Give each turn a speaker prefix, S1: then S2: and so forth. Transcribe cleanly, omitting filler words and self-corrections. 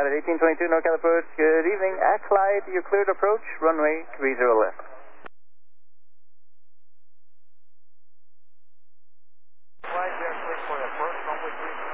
S1: Pilot 1822, NorCal approach. Good evening. At Clyde, you're cleared approach. Runway 30 left.
S2: Clyde, you're cleared for approach. Runway 30